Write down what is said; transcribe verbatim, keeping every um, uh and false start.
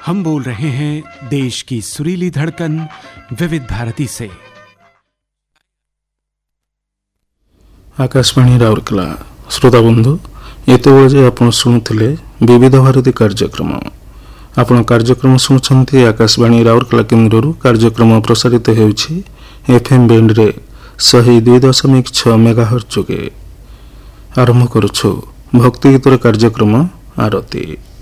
हम बोल रहे हैं देश की सुरीली धड़कन विविध भारती से। आकाशवाणी राउरकेला श्रोता बंधु ये आप शुणुले विविध भारती कार्यक्रम आपण कार्यक्रम शुणुंट आकाशवाणी राउरकेला केन्द्र कार्यक्रम प्रसारित होउछि एफएम बैंड रे सही दुई दशमिक छ मेगाहर्ट्ज जोगे आरंभ करुछु भक्ति गीतर कार्यक्रम आरती।